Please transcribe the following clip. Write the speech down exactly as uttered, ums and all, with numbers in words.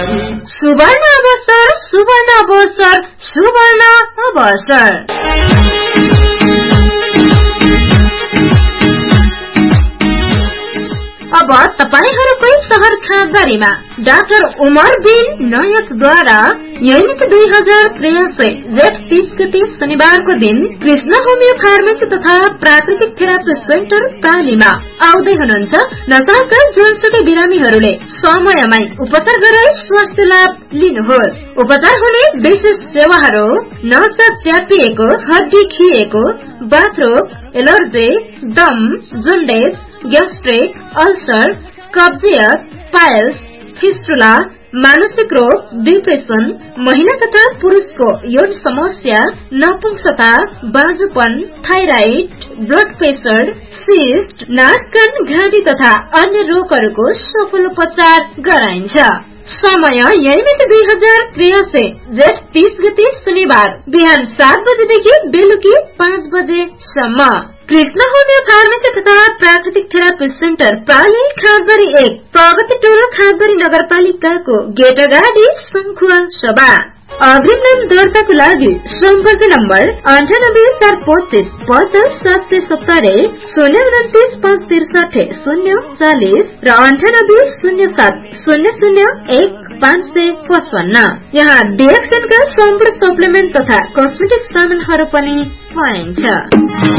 सुवर्ण अवसर सुवर्ण अवसर सुवर्ण अवसर। अब तपाईहरुकै शहर खाँदरीमा डाक्टर उमर बिन नायकद्वारा यौनिक दुई हजार त्रियासी जेठ तीस गते शनिबारको दिन कृष्ण होमियो फार्मेसी तथा प्राकृतिक थेरापी सेन्टर प्रालीमा आउँदै हुनुहुन्छ नशाका जुनसुकै बिरामीहरूले समयमै उपचार गराई स्वास्थ्य लाभ लिनुहोस्। उपचार हुने विशेष सेवाहरू नसा च्यापिएको, हड्डी खिएको, बाथरोग, एलर्जी, दम, जुन्डेस, ग्यास्ट्रिक, अल्सर, कब्जियत, पाइल्स, फिस्टुला, मानसिक रोग, डिप्रेसन, महिला तथा पुरुषको यौन समस्या, नपुंसकता, बाँझोपन, थाइराइड, ब्लड प्रेसर, सिस्ट, नाक कान घाँटी तथा अन्य रोगहरूको सफल उपचार गराइन्छ। समय यौनिक दुई हजार त्रियासी जेठ तीस गते शनिबार बिहान सात बजेदेखि बेलुकी पाँच बजेसम्म। कृष्ण होमियो फार्मेसी तथा प्राकृतिक थेरापी सेन्टर प्राली खाँदरी एक प्रगति टोल खाँदरी नगरपालिकाको गेट अगाडि शंखुवा सभा। अग्रिम नाम दर्ताको लागि सम्पर्क नम्बर अन्ठानब्बे चार पच्चीस पचास सात सय सत्तरी, शून्य उन्तिस पाँच त्रिसठी शून्य चालीस र अन्ठानब्बे शून्य सात शून्य शून्य एक पाँच सय पचपन्न। यहाँ डिएक्सएनका सम्पूर्ण सप्लिमेन्ट तथा कस्मेटिक सामानहरू पनि पाइन्छ।